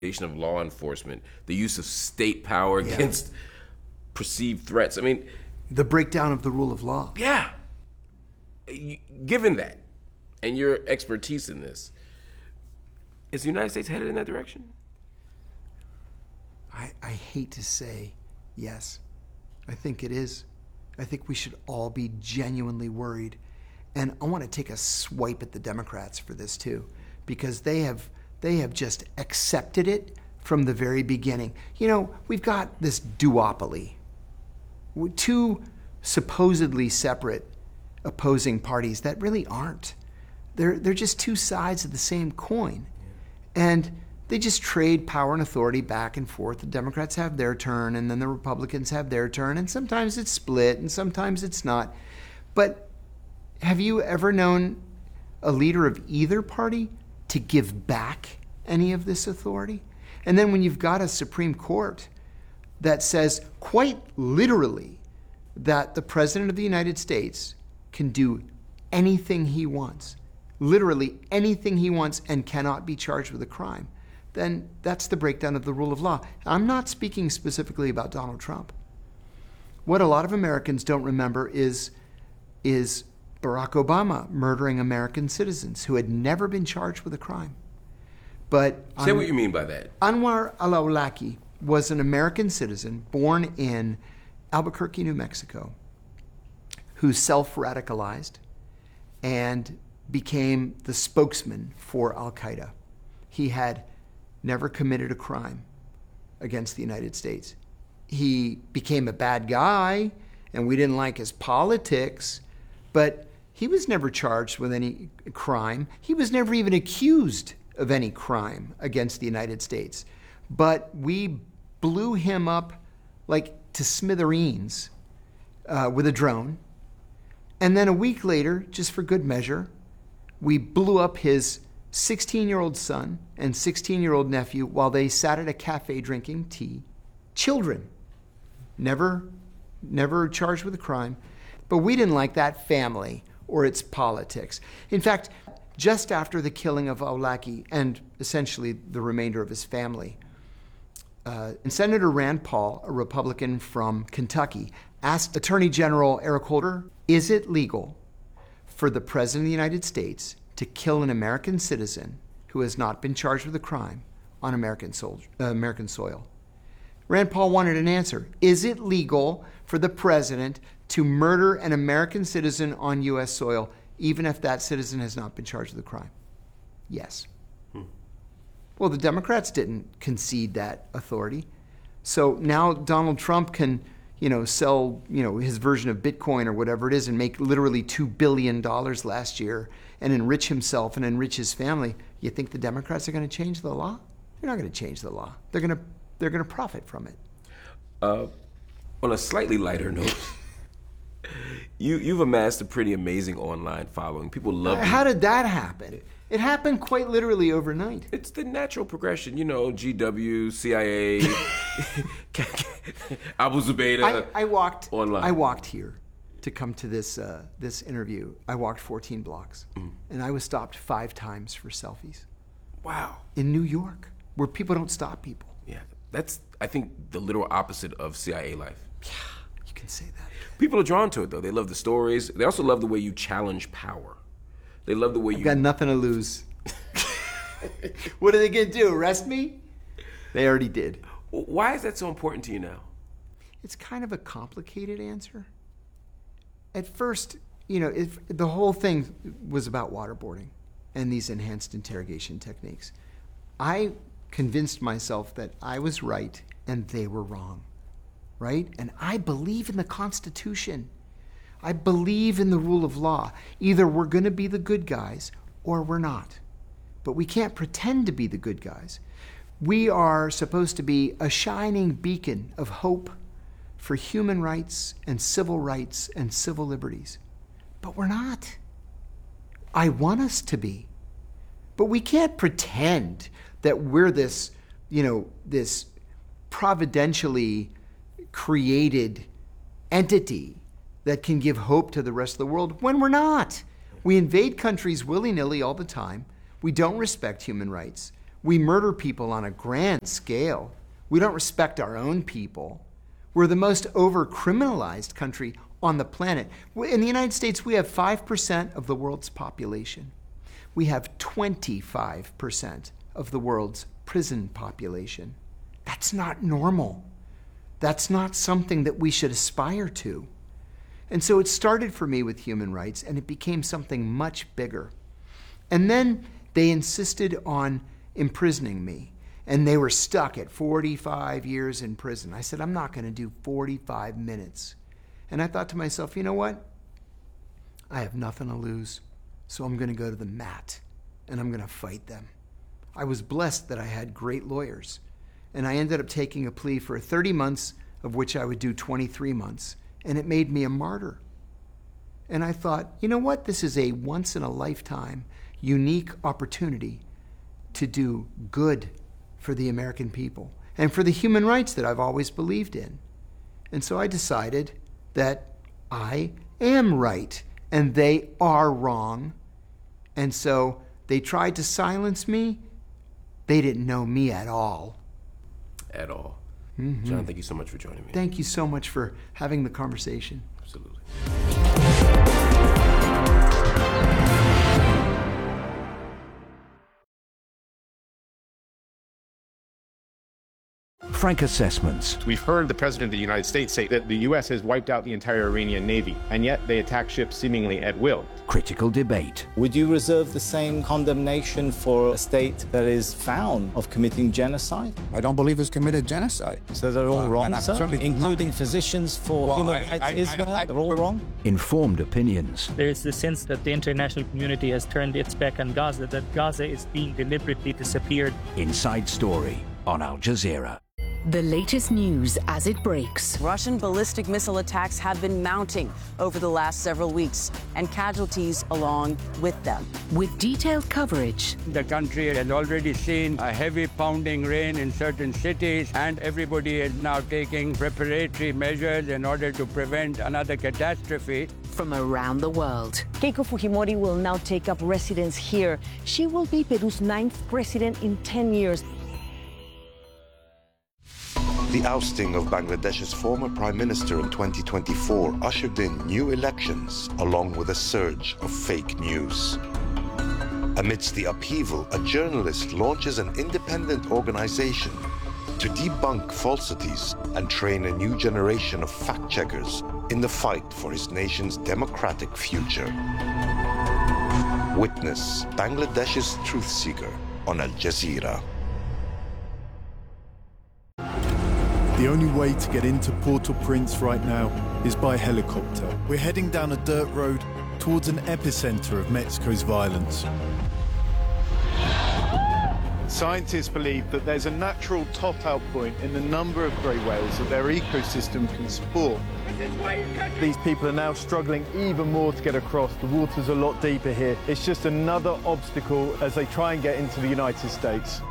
of law enforcement, the use of state power against perceived threats. I mean, the breakdown of the rule of law. Yeah. Given that, and your expertise in this, is the United States headed in that direction? I hate to say yes. I think it is. I think we should all be genuinely worried. And I want to take a swipe at the Democrats for this too, because they have just accepted it from the very beginning. You know, we've got this duopoly. Two supposedly separate opposing parties that really aren't. They're just two sides of the same coin. And they just trade power and authority back and forth. The Democrats have their turn, and then the Republicans have their turn, and sometimes it's split, and sometimes it's not. But have you ever known a leader of either party to give back any of this authority? And then when you've got a Supreme Court that says quite literally that the President of the United States can do anything he wants, literally anything he wants, and cannot be charged with a crime, then that's the breakdown of the rule of law. I'm not speaking specifically about Donald Trump. What a lot of Americans don't remember is Barack Obama murdering American citizens who had never been charged with a crime. But say what you mean by that. Anwar al-Awlaki was an American citizen born in Albuquerque, New Mexico, who self-radicalized and became the spokesman for Al-Qaeda. He had never committed a crime against the United States. He became a bad guy, and we didn't like his politics, but he was never charged with any crime. He was never even accused of any crime against the United States. But we blew him up like to smithereens with a drone. And then a week later, just for good measure, we blew up his 16-year-old son and 16-year-old nephew while they sat at a cafe drinking tea. Children, never charged with a crime. But we didn't like that family or its politics. In fact, just after the killing of Awlaki and essentially the remainder of his family, Senator Rand Paul, a Republican from Kentucky, asked Attorney General Eric Holder, is it legal for the President of the United States to kill an American citizen who has not been charged with a crime on American soil? Rand Paul wanted an answer. Is it legal for the president to murder an American citizen on U.S. soil, even if that citizen has not been charged with a crime? Yes. Well, the Democrats didn't concede that authority. So now Donald Trump can, sell, his version of Bitcoin or whatever it is and make literally $2 billion last year and enrich himself and enrich his family. You think the Democrats are going to change the law? They're not going to change the law. They're going to profit from it. On a slightly lighter note, you've amassed a pretty amazing online following. People love you. How did that happen? It happened quite literally overnight. It's the natural progression, GW, CIA, Abu Zubaydah. I walked online. I walked here to come to this interview. I walked 14 blocks, and I was stopped 5 times for selfies. Wow. In New York, where people don't stop people. Yeah, that's, I think, the literal opposite of CIA life. Yeah, you can say that. People are drawn to it, though. They love the stories. They also love the way you challenge power. They love the way I've got nothing to lose. What are they going to do, arrest me? They already did. Why is that so important to you now? It's kind of a complicated answer. At first, the whole thing was about waterboarding and these enhanced interrogation techniques. I convinced myself that I was right and they were wrong, right? And I believe in the Constitution. I believe in the rule of law. Either we're going to be the good guys or we're not. But we can't pretend to be the good guys. We are supposed to be a shining beacon of hope for human rights and civil liberties. But we're not. I want us to be. But we can't pretend that we're this, this providentially created entity that can give hope to the rest of the world when we're not. We invade countries willy-nilly all the time. We don't respect human rights. We murder people on a grand scale. We don't respect our own people. We're the most over-criminalized country on the planet. In the United States, we have 5% of the world's population. We have 25% of the world's prison population. That's not normal. That's not something that we should aspire to. And so it started for me with human rights, and it became something much bigger. And then they insisted on imprisoning me, and they were stuck at 45 years in prison. I said, I'm not going to do 45 minutes. And I thought to myself, you know what? I have nothing to lose, so I'm going to go to the mat, and I'm going to fight them. I was blessed that I had great lawyers, and I ended up taking a plea for 30 months, of which I would do 23 months, and it made me a martyr. And I thought, you know what? This is a once-in-a-lifetime, unique opportunity to do good for the American people and for the human rights that I've always believed in. And so I decided that I am right and they are wrong. And so they tried to silence me. They didn't know me at all. At all. Mm-hmm. John, thank you so much for joining me. Thank you so much for having the conversation. Absolutely. Frank Assessments. We've heard the President of the United States say that the U.S. has wiped out the entire Iranian Navy, and yet they attack ships seemingly at will. Critical debate. Would you reserve the same condemnation for a state that is found of committing genocide? I don't believe it's committed genocide. So they're all wrong, sir? Including physicians for human rights Israel? They're all wrong? Informed opinions. There is the sense that the international community has turned its back on Gaza, that Gaza is being deliberately disappeared. Inside Story on Al Jazeera. The latest news as it breaks. Russian ballistic missile attacks have been mounting over the last several weeks, and casualties along with them. With detailed coverage. The country has already seen a heavy pounding rain in certain cities, and everybody is now taking preparatory measures in order to prevent another catastrophe. From around the world. Keiko Fujimori will now take up residence here. She will be Peru's 9th president in 10 years. The ousting of Bangladesh's former prime minister in 2024 ushered in new elections, along with a surge of fake news. Amidst the upheaval, a journalist launches an independent organization to debunk falsities and train a new generation of fact-checkers in the fight for his nation's democratic future. Witness Bangladesh's truth seeker on Al Jazeera. The only way to get into Port-au-Prince right now is by helicopter. We're heading down a dirt road towards an epicenter of Mexico's violence. Scientists believe that there's a natural top-out point in the number of grey whales that their ecosystem can support. These people are now struggling even more to get across. The water's a lot deeper here. It's just another obstacle as they try and get into the United States.